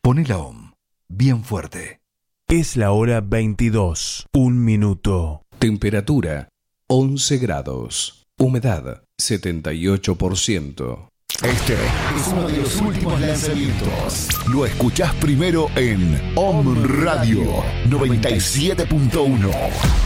Poné la OM bien fuerte. Es la hora 22, 1 minuto. Temperatura 11 grados. Humedad 78%. Este es uno de los últimos lanzamientos. Lo escuchás primero en OM Radio 97.1.